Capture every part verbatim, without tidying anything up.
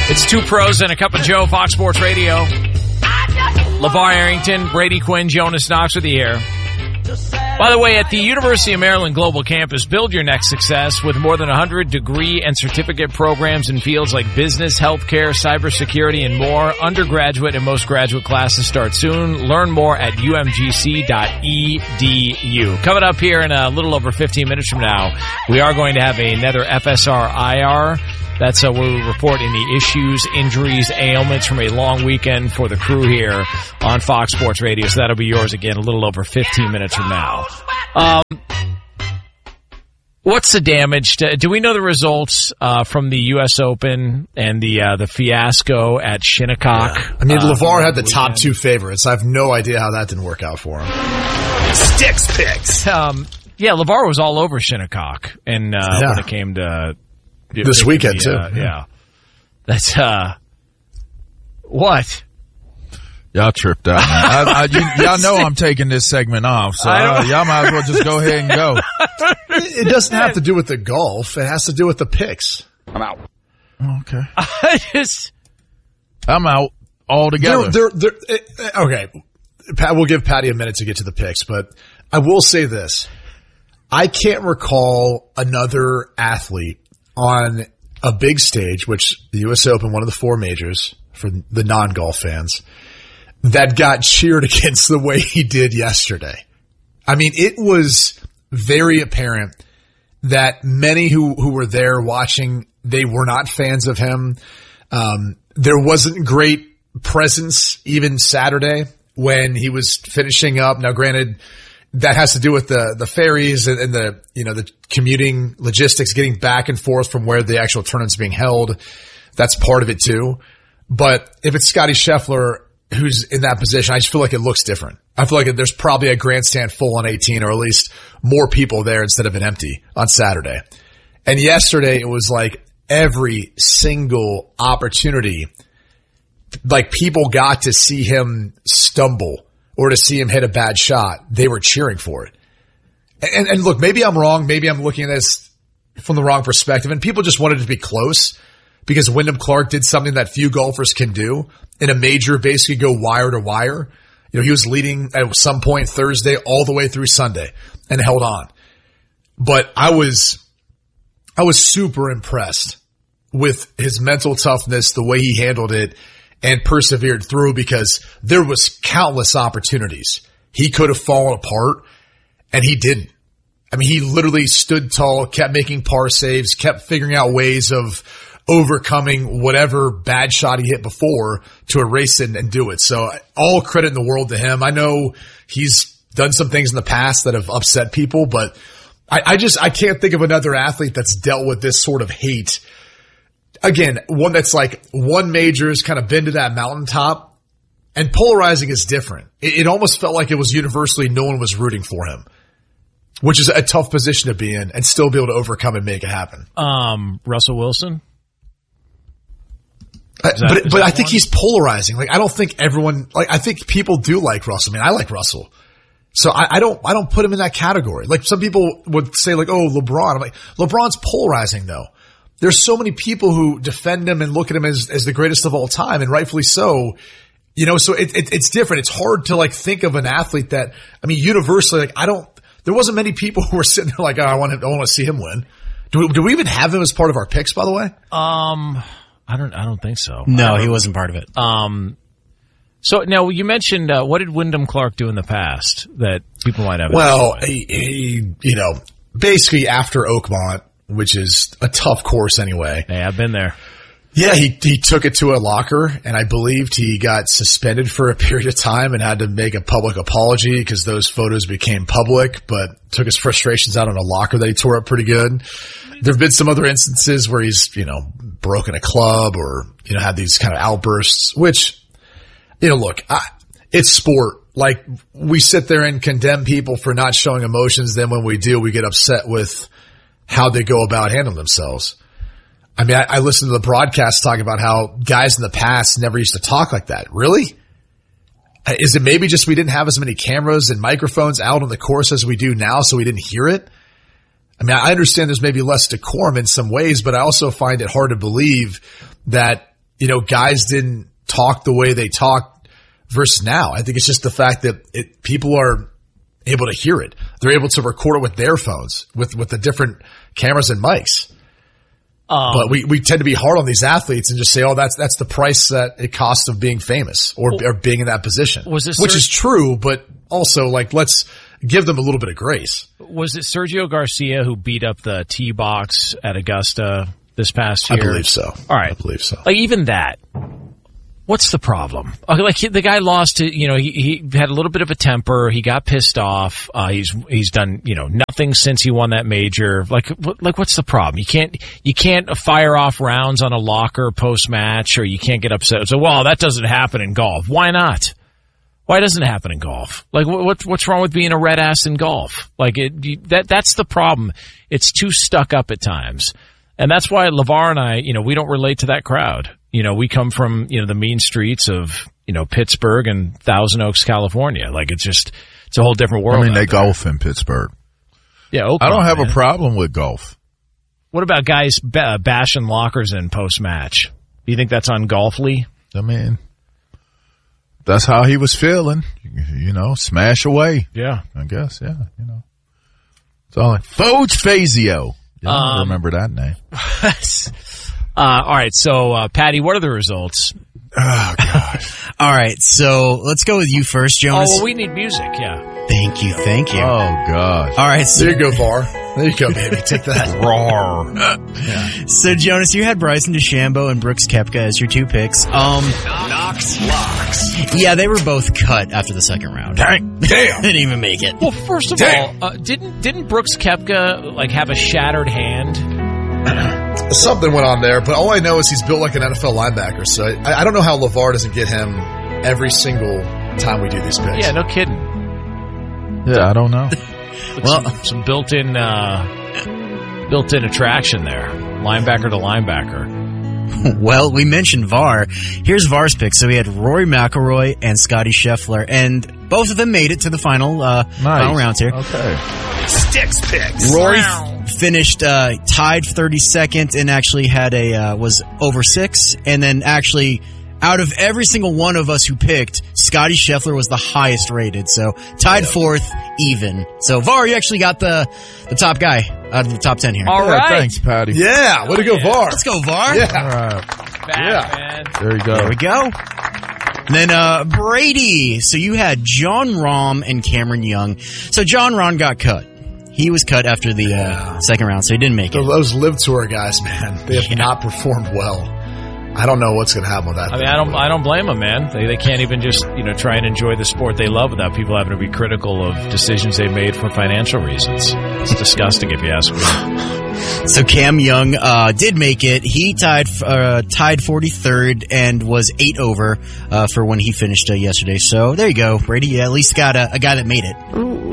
It's two pros and a cup of Joe, Fox Sports Radio. LeVar Arrington, Brady Quinn, Jonas Knox with you here. By the way, at the University of Maryland Global Campus, build your next success with more than one hundred degree and certificate programs in fields like business, healthcare, cybersecurity, and more. Undergraduate and most graduate classes start soon. Learn more at u m g c dot e d u. Coming up here in a little over fifteen minutes from now, we are going to have another F S R I R. That's uh, where we report any issues, injuries, ailments from a long weekend for the crew here on Fox Sports Radio. So that'll be yours again a little over fifteen minutes from now. Um, what's the damage? To, do we know the results uh, from the U S Open and the uh, the fiasco at Shinnecock? Yeah. I mean, uh, LeVar had the weekend. top two favorites. I have no idea how that didn't work out for him. Sticks picks. Um, yeah, LeVar was all over Shinnecock, and uh, yeah. when it came to this weekend, the, too. Uh, yeah. That's, uh, what? Y'all tripped out, man. I, I, you, y'all know I'm taking this segment off, so uh, y'all might as well just go ahead and go. It doesn't have to do with the golf. It has to do with the picks. I'm out. Okay. I just... I'm out altogether. They're, they're, they're, okay. Pat, we'll give Patty a minute to get to the picks, but I will say this. I can't recall another athlete on a big stage, which the U S Open, one of the four majors for the non-golf fans, that got cheered against the way he did yesterday. I mean, it was very apparent that many who, who were there watching, they were not fans of him. Um, there wasn't great presence even Saturday when he was finishing up. Now, granted, that has to do with the, the ferries and, and the, you know, the commuting logistics, getting back and forth from where the actual tournament's being held. That's part of it too. But if it's Scottie Scheffler who's in that position, I just feel like it looks different. I feel like there's probably a grandstand full on eighteen, or at least more people there instead of an empty on Saturday. And yesterday it was like every single opportunity, like people got to see him stumble or to see him hit a bad shot, they were cheering for it. And, and look, maybe I'm wrong. Maybe I'm looking at this from the wrong perspective. And people just wanted it to be close because Wyndham Clark did something that few golfers can do in a major, basically go wire to wire. You know, he was leading at some point Thursday all the way through Sunday and held on. But I was, I was super impressed with his mental toughness, the way he handled it, and persevered through, because there was countless opportunities. He could have fallen apart, and he didn't. I mean, he literally stood tall, kept making par saves, kept figuring out ways of overcoming whatever bad shot he hit before to erase it and do it. So all credit in the world to him. I know he's done some things in the past that have upset people, but I, I just, I can't think of another athlete that's dealt with this sort of hate. Again, one that's like one major's kind of been to that mountaintop, and polarizing is different. It, it almost felt like it was universally no one was rooting for him, which is a tough position to be in and still be able to overcome and make it happen. Um, Russell Wilson? I, but but I think one? he's polarizing. Like, I don't think everyone, like, I think people do like Russell. I mean, I like Russell. So I, I don't, I don't put him in that category. Like, some people would say like, oh, LeBron. I'm like, LeBron's polarizing though. There's so many people who defend him and look at him as, as the greatest of all time, and rightfully so. You know, so it, it, it's different. It's hard to like think of an athlete that, I mean, universally, like, I don't, there wasn't many people who were sitting there like, oh, I want to, I want to see him win. Do we, do we even have him as part of our picks, by the way? Um, I don't, I don't think so. No, he wasn't part of it. Um, so now you mentioned, uh, what did Wyndham Clark do in the past that people might have? Well, he, he, you know, basically after Oakmont, which is a tough course anyway. Hey, I've been there. Yeah, he he took it to a locker, and I believed he got suspended for a period of time and had to make a public apology because those photos became public, but took his frustrations out on a locker that he tore up pretty good. There have been some other instances where he's, you know, broken a club or, you know, had these kind of outbursts, which, you know, look, I, it's sport. Like, we sit there and condemn people for not showing emotions. Then when we do, we get upset with how they go about handling themselves. I mean, I, I listened to the broadcast talking about how guys in the past never used to talk like that. Really? Is it maybe just we didn't have as many cameras and microphones out on the course as we do now, so we didn't hear it? I mean, I understand there's maybe less decorum in some ways, but I also find it hard to believe that you know, guys didn't talk the way they talk versus now. I think it's just the fact that it, people are able to hear it. They're able to record it with their phones, with, with the different cameras and mics. Um, but we, we tend to be hard on these athletes and just say, oh, that's, that's the price that it costs of being famous or, or being in that position, was it which Ser- is true, but also like, let's give them a little bit of grace. Was it Sergio Garcia who beat up the tee box at Augusta this past year? I believe so. All right. I believe so. Like even that. What's the problem? Like the guy lost to, you know, he, he had a little bit of a temper. He got pissed off. Uh, he's, he's done, you know, nothing since he won that major. Like, what, like what's the problem? You can't, you can't fire off rounds on a locker post match, or you can't get upset. So, well, that doesn't happen in golf. Why not? Why doesn't it happen in golf? Like, what, what's wrong with being a red ass in golf? Like it, you, that, that's the problem. It's too stuck up at times. And that's why LeVar and I, you know, we don't relate to that crowd. You know, we come from, you know, the mean streets of, you know, Pittsburgh and Thousand Oaks, California. Like, it's just, it's a whole different world. I mean, they there. golf in Pittsburgh. Yeah, Oakland, I don't have man. a problem with golf. What about guys b- uh, bashing lockers in post-match? Do you think that's ungolfly? I mean, that's how he was feeling. You know, smash away. Yeah. I guess, yeah, you know. It's all like, Foge Fazio. You don't um, remember that name. Uh, all right, so, uh, Patty, what are the results? Oh, gosh. All right, so let's go with you first, Jonas. Oh, well, we need music, yeah. Thank you, thank you. Oh, gosh. All right, so. There you go, V A R. There you go, baby. Take that. Roar. Yeah. So, Jonas, you had Bryson DeChambeau and Brooks Koepka as your two picks. Um, Knox locks. Yeah, they were both cut after the second round. Dang. Damn. Didn't even make it. Well, first of Damn. all, uh, didn't didn't Brooks Koepka, like, have a shattered hand? Something went on there, but all I know is he's built like an N F L linebacker, so I, I don't know how LeVar doesn't get him every single time we do these picks. Yeah, no kidding. Yeah, I don't know. Well, some, some built-in, uh, built-in attraction there. Linebacker to linebacker. Well, we mentioned V A R. Here's V A R's pick. So we had Rory McIlroy and Scotty Scheffler, and both of them made it to the final, uh, Nice. final rounds here. Okay. Sticks picks. Rory f- finished uh, tied thirty-second and actually had a uh, was over six, and then actually out of every single one of us who picked, Scotty Scheffler was the highest rated, so tied Yeah. fourth, even. So V A R, you actually got the the top guy out of the top ten here. All Yeah, right. thanks, Patty. Yeah, way to go, Yeah. V A R. Let's go, V A R. Yeah. All right. Back, Yeah. man. There you go. There we go. And then uh, Brady. So you had John Rahm and Cameron Young. So John Rahm got cut. He was cut after the uh, second round, so he didn't make it. Those Live Tour guys, man, they have Yeah. not performed well. I don't know what's going to happen with that. I mean, I don't, I don't blame them, man. They, they can't even just, you know, try and enjoy the sport they love without people having to be critical of decisions they made for financial reasons. It's disgusting, if you ask me. So Cam Young uh, did make it. He tied uh, tied forty-third and was eight over uh, for when he finished uh, yesterday. So there you go, Brady. You at least got a, a guy that made it.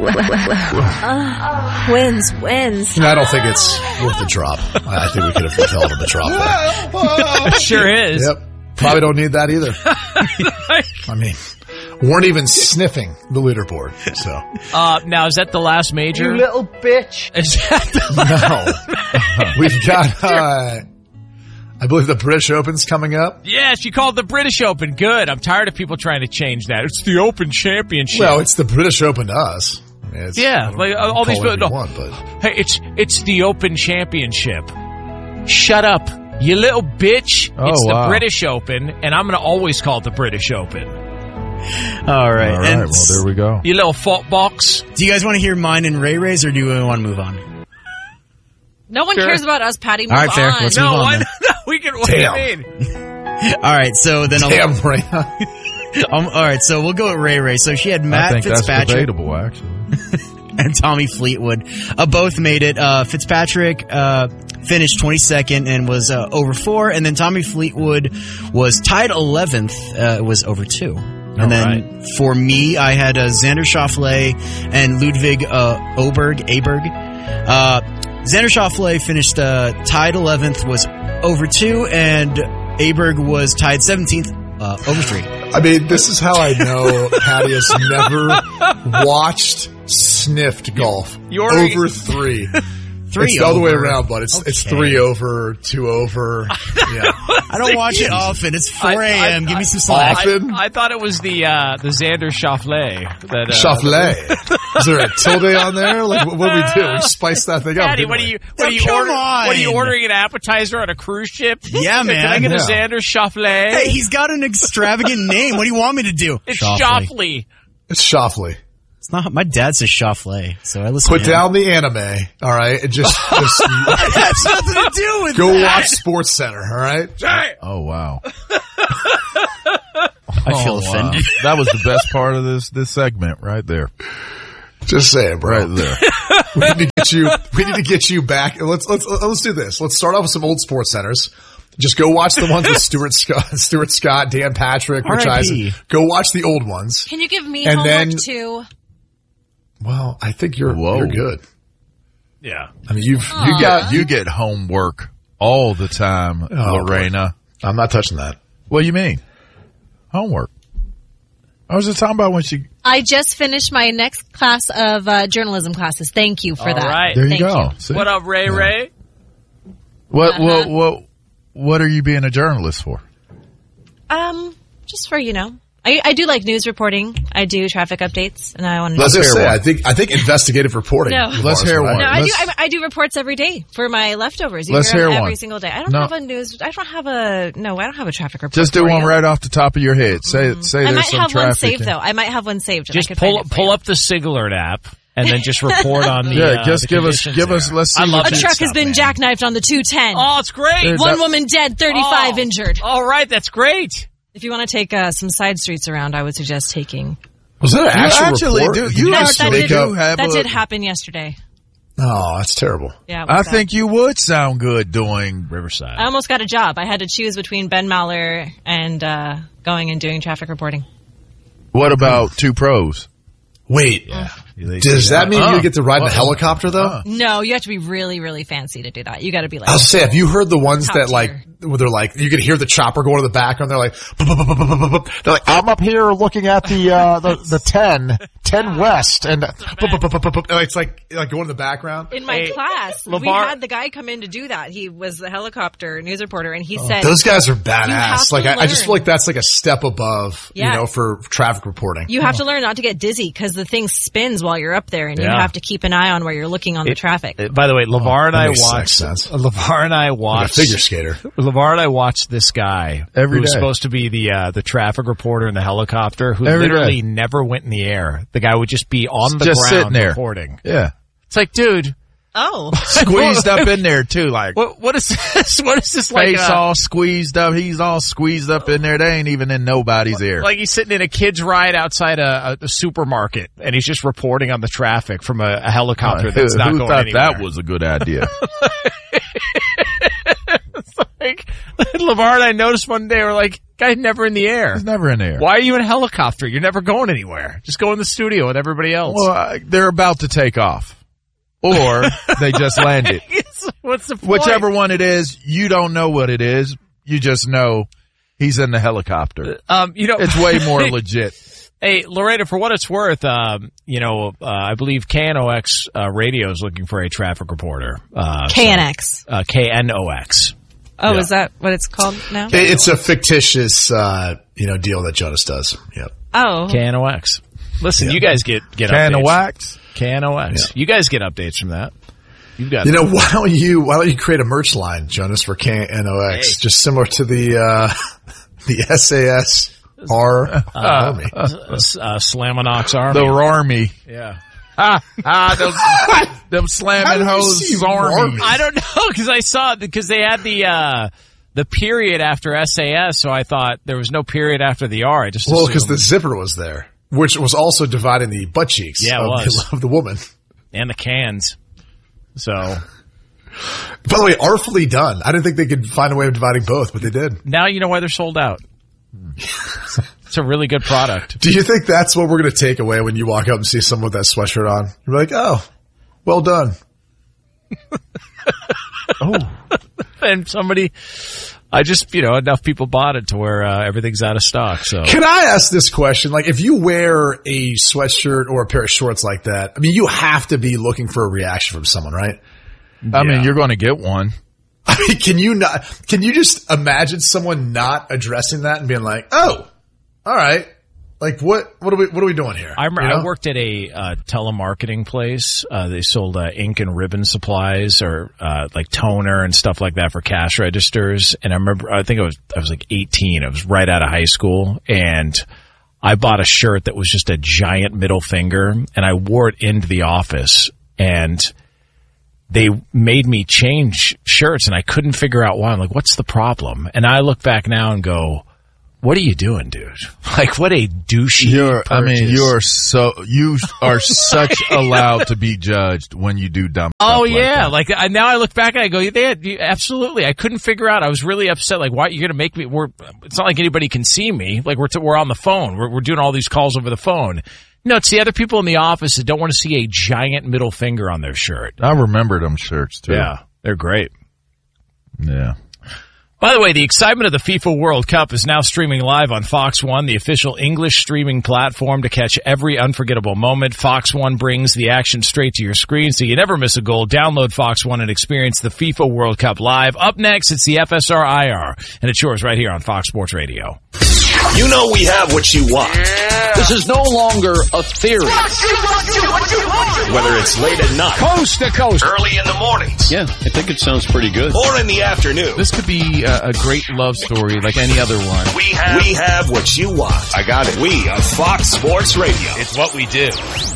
uh, wins, wins. You know, I don't think it's worth the drop. I I think we could have fulfilled the drop there. It sure is. Yep. Probably don't need that either. I mean, weren't even sniffing the leaderboard. So Uh, now, is that the last major? You little bitch. Is that the no, we've got. Uh, I believe the British Open's coming up. Yes, you called the British Open. Good. I'm tired of people trying to change that. It's the Open Championship. Well, it's the British Open to us. I mean, it's, Yeah, I don't like, know, all call these it people- whatever you no. want, but Hey, it's it's the Open Championship. Shut up, you little bitch. Oh, it's the wow. British Open, and I'm going to always call it the British Open. All right. All right. And Well, there we go. You little fault box. do you guys want to hear mine and Ray Ray's, or do we want to move on? No one Sure. cares about us, Patty. Move All right, fair. on. Let's No, move on why then. not? We can. What Damn. do you mean? All right. So then I'll. damn right. Um, all right. So we'll go with Ray Ray. So she had I Matt think that's Fitzpatrick debatable, actually. and Tommy Fleetwood. Uh, both made it. Uh, Fitzpatrick uh, finished twenty-second and was uh, over four, and then Tommy Fleetwood was tied eleventh. Uh, was over two. And All then right. for me, I had uh, Xander Schauffele and Ludwig uh, Oberg. Aberg. Uh, Xander Schauffele finished uh, tied eleventh, was over two, and Aberg was tied seventeenth, uh, over three. I mean, this is how I know Patty has never watched, sniffed golf. You're- over three. three. It's the other over. way around, but it's Okay. it's three over, two over. Yeah. I don't watch it often. It's four a.m. Give me some slack. Often? I, I thought it was the uh, the Xander Schauffele. That, uh, Schauffele. Is there a tilde on there? Like, what, what do we do? We spice that thing up. Patty, didn't what we? are you? What are you come ordering? on. What are you ordering? An appetizer on a cruise ship? Yeah, man. Can I get a Yeah. Xander Schauffele? Hey, he's got an extravagant name. What do you want me to do? it's Schauffele. Schauffele. It's Schauffele. It's not. My dad says Schauffele, so I listen. Put to him. down the anime, all right, and just, just It has nothing to do with go that. watch Sports Center, all right? Oh wow. I feel Oh, wow. offended. That was the best part of this this segment right there. Just saying, bro. Right there. We need to get you. We need to get you back. Let's let's let's do this. Let's start off with some old Sports Centers. Just go watch the ones with Stuart Scott, Stuart Scott, Dan Patrick, Rich R I P Eisen. Go watch the old ones. Can you give me And homework then- too? Well, I think you're Whoa. you're good. Yeah. I mean, you've Aw. you got. You get homework all the time, Oh, Lorena. I'm not touching that. What do you mean? Homework. I was just talking about when she. I just finished my next class of uh, journalism classes. Thank you for All that. right. There you Thank go. you. See? What up, Ray Ray? What Uh-huh. what what what are you being a journalist for? Um, just for you know, I, I do like news reporting. I do traffic updates, and I want to. Let's hear just say, one. I think I think investigative reporting. No. is Let's what hear I- one. No, I do. Let's- I, I do reports every day for my leftovers. You Let's hear them hear every one. single day. I don't No. have a news. I don't have a no. I don't have a traffic report. Just do for one you. right off the top of your head. Say say I there's might some have one traffic. saved in- though. I might have one saved. and I Just could pull find it for pull you. up the Siglert app and then just report on the. Yeah, uh, just the give us conditions give us. there. Let's see. I love what A you- truck stuff, has been man. jackknifed on the two ten. Oh, it's great. There's One that- woman dead, thirty-five Oh. injured. All right, that's great. If you want to take uh, some side streets around, I would suggest taking. Was that an You actual actually report? do. You That- actually that did- do have. That a- did happen yesterday. Oh, that's terrible. Yeah, it was I bad. think you would sound good doing Riverside. I almost got a job. I had to choose between Ben Maller and uh, going and doing traffic reporting. What about two pros? Wait, They does say that mean Uh, you get to ride in a uh, helicopter though? uh. No, you have to be really, really fancy to do that. You got to be like. I was gonna say, have you heard the ones Top that tier. like, where they're like, you can hear the chopper going to the background. They're like, "Bup, bup, bup, bup, bup, bup, bup." They're like, I'm up here looking at the, uh, the, the ten, ten west and, uh, bup, bup, bup, bup, bup, bup. And it's like, like going to the background. In my Hey, class, we LeVar- had the guy come in to do that. He was the helicopter news reporter, and he said, Those guys are have badass. to Like, I, I just learn. feel like that's like a step above, Yeah. you know, for traffic reporting. "You have to learn not to get dizzy because the thing spins while you're up there, and you Yeah. have to keep an eye on where you're looking on the traffic." Uh, By the way, LeVar and that I makes watched. sense. LeVar and I Like a watched. figure skater. LeVar and I watched this guy Every who was day. supposed to be the uh, the traffic reporter in the helicopter, who Every literally day. never went in the air. The guy would just be on the Just ground sitting there. reporting. Yeah, It's like, dude, Oh, squeezed up in there too, like what what is this? What is this like? face uh, all squeezed up. He's all squeezed up in there. They ain't even in nobody's ear. Like he's sitting in a kid's ride outside a, a, a supermarket, and he's just reporting on the traffic from a, a helicopter that's who not who going thought anywhere. that was a good idea? Like, LeVar and I noticed one day, we're like, guy's never in the air. He's never in there. Why are you in a helicopter? You're never going anywhere. Just go in the studio with everybody else. Well, uh, they're about to take off, or they just landed. What's the point? Whichever one it is, you don't know what it is. You just know he's in the helicopter. Um, you know, It's way more legit. Hey, Loretta, for what it's worth, um, you know, uh, I believe K N O X uh, Radio is looking for a traffic reporter. Uh, K N X. so, uh, K N O X. Oh, Yeah. is that what it's called now? It- It's a fictitious, uh, you know, deal that Jonas does. Yep. Oh, K N O X. Listen, you guys get get Can of updates. wax. K N O X. You guys get updates from that. You've got You know, why don't you, why don't you create a merch line, Jonas, for K N O X? Hey. Just similar to the, uh, the S A S R Army. uh, uh, Slamonox Army. The army. yeah. Ah, ah, them, them How slamming did you hose see army. army? I don't know because I saw it because they had the uh, the period after S A S, so I thought there was no period after the R. I just Well, because assumed- the zipper was there, which was also dividing the butt cheeks Yeah, it of, was. The, of the woman. and the cans. So By the way, artfully done. I didn't think they could find a way of dividing both, but they did. now you know why they're sold out. It's a really good product. Do you think that's what we're going to take away when you walk up and see someone with that sweatshirt on? You're like, oh, well done. And somebody, I just, you know, enough people bought it to where uh, everything's out of stock. So Can I ask this question? Like, if you wear a sweatshirt or a pair of shorts like that, I mean, you have to be looking for a reaction from someone, right? I Yeah. mean, you're going to get one. I mean, can you not, can you just imagine someone not addressing that and being like, oh, all right. Like what, what are we, what are we doing here? I remember You know? I worked at a uh, telemarketing place. Uh, they sold uh, ink and ribbon supplies or uh, like toner and stuff like that for cash registers. And I remember, I think I was, I was like eighteen. I was right out of high school, and I bought a shirt that was just a giant middle finger, and I wore it into the office, and they made me change shirts, and I couldn't figure out why. I'm like, what's the problem? And I look back now and go, what are you doing, dude? Like, what a douchey You're, I mean, purchase. you're so, you are such allowed to be judged when you do dumb Oh stuff yeah, like like I, now I look back and I go, yeah, you- absolutely. I couldn't figure out. I was really upset. Like, why you're going to make me? We're. It's not like anybody can see me. Like we're t- we're on the phone. We're we're doing all these calls over the phone. No, it's the other people in the office that don't want to see a giant middle finger on their shirt. that. I remember them shirts too. Yeah, they're great. Yeah. By the way, the excitement of the FIFA World Cup is now streaming live on Fox One, the official English streaming platform to catch every unforgettable moment. Fox One brings the action straight to your screen so you never miss a goal. Download Fox One and experience the FIFA World Cup live. Up next, it's the F S R I R, and it's yours right here on Fox Sports Radio. You know we have what you want. This is no longer a theory. Whether it's late at night, Coast to coast. early in the mornings, Yeah, I think it sounds pretty good. or in the afternoon, This could be a, a great love story like any other one. we have, we have what you want. I got it. We are Fox Sports Radio. It's what we do.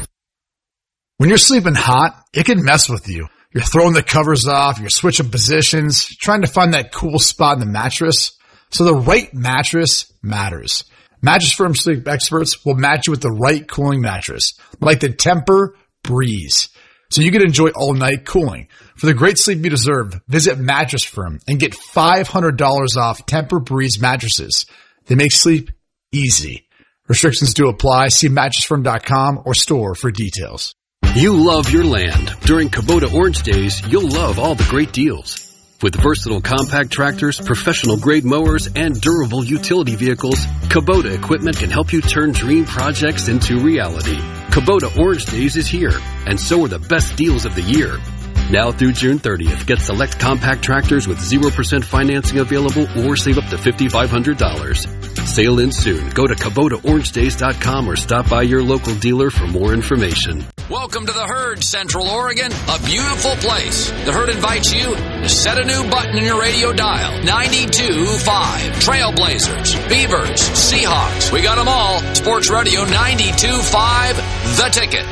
When you're sleeping hot, it can mess with you. You're throwing the covers off, you're switching positions, trying to find that cool spot in the mattress. So the right mattress matters. Mattress Firm sleep experts will match you with the right cooling mattress, like the Tempur Breeze, so you can enjoy all night cooling. For the great sleep you deserve, visit Mattress Firm and get five hundred dollars off Tempur Breeze mattresses. They make sleep easy. Restrictions do apply. See mattress firm dot com or store for details. You love your land. During Kubota Orange Days, you'll love all the great deals. With versatile compact tractors, professional-grade mowers, and durable utility vehicles, Kubota equipment can help you turn dream projects into reality. Kubota Orange Days is here, and so are the best deals of the year. Now through June thirtieth, get select compact tractors with zero percent financing available or save up to five thousand five hundred dollars. Sale ends soon. Go to Kubota Orange Days dot com or stop by your local dealer for more information. Welcome to the Herd, Central Oregon, a beautiful place. The Herd invites you to set a new button in your radio dial. ninety-two point five. Trailblazers, Beavers, Seahawks. We got them all. Sports Radio ninety-two point five, The Ticket.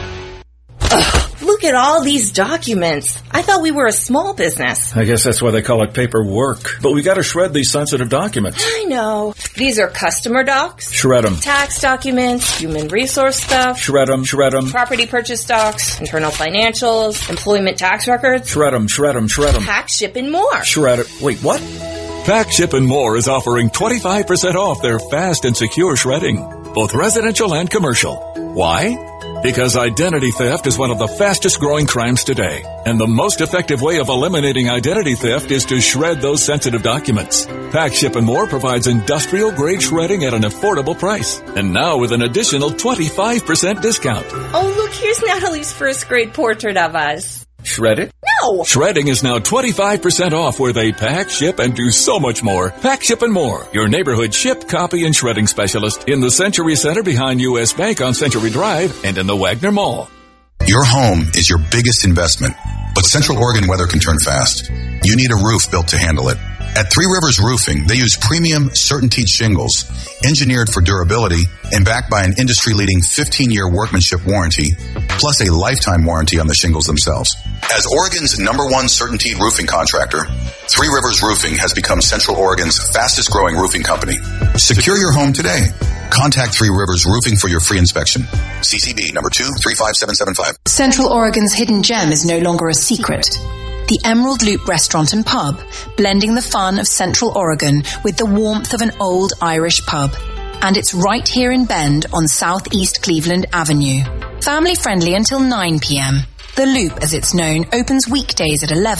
Ugh, look at all these documents. I thought we were a small business. I guess that's why they call it paperwork. But we gotta shred these sensitive documents. I know. These are customer docs. Shred them. Tax documents, human resource stuff. Shred them, shred them. Property purchase docs, internal financials, employment tax records. Shred them, shred them, shred them. Pack, ship, and more. Shred it. Wait, what? Pack, Ship, and More is offering twenty-five percent off their fast and secure shredding, both residential and commercial. Why? Because identity theft is one of the fastest growing crimes today, and the most effective way of eliminating identity theft is to shred those sensitive documents. Pack, Ship, and More provides industrial grade shredding at an affordable price, and now with an additional twenty-five percent discount. Oh, look, here's Natalie's first grade portrait of us. Shred it? No! Shredding is now twenty-five percent off where they pack, ship, and do so much more. Pack, Ship, and More, your neighborhood ship, copy, and shredding specialist in the Century Center behind U S Bank on Century Drive and in the Wagner Mall. Your home is your biggest investment, but Central Oregon weather can turn fast. You need a roof built to handle it. At Three Rivers Roofing, they use premium CertainTeed shingles, engineered for durability and backed by an industry-leading fifteen-year workmanship warranty, plus a lifetime warranty on the shingles themselves. As Oregon's number one CertainTeed roofing contractor, Three Rivers Roofing has become Central Oregon's fastest-growing roofing company. Secure your home today. Contact Three Rivers Roofing for your free inspection. C C B number two three five seven seven five. Central Oregon's hidden gem is no longer a secret. The Emerald Loop Restaurant and Pub, blending the fun of Central Oregon with the warmth of an old Irish pub. And it's right here in Bend on Southeast Cleveland Avenue. Family friendly until nine p.m. The Loop, as it's known, opens weekdays at eleven.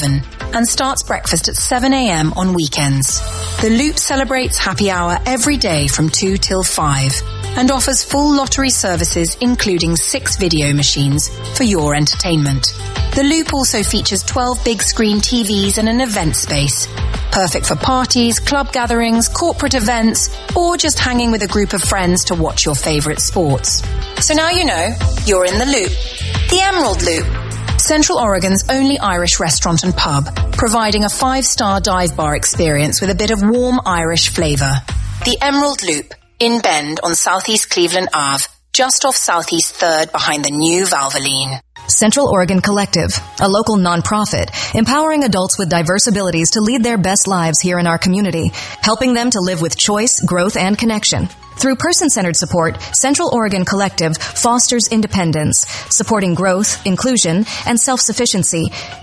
and starts breakfast at seven a.m. on weekends. The Loop celebrates happy hour every day from two till five and offers full lottery services including six video machines for your entertainment. The Loop also features twelve big screen T Vs and an event space, perfect for parties, club gatherings, corporate events, or just hanging with a group of friends to watch your favorite sports. So now you know, you're in the Loop. The Emerald Loop. Central Oregon's only Irish restaurant and pub, providing a five-star dive bar experience with a bit of warm Irish flavour. The Emerald Loop, in Bend on Southeast Cleveland Avenue, just off Southeast third behind the new Valvoline. Central Oregon Collective, a local nonprofit, empowering adults with diverse abilities to lead their best lives here in our community, helping them to live with choice, growth, and connection. Through person-centered support, Central Oregon Collective fosters independence, supporting growth, inclusion, and self-sufficiency,